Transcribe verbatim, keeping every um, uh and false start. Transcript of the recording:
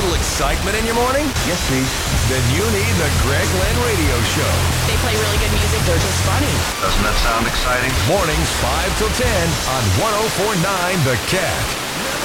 little excitement in your morning? Yes, please. Then you need the Greg Lynn Radio Show. They play really good music. They're just funny. Doesn't that sound exciting? Mornings five till ten on one oh four point nine The Cat.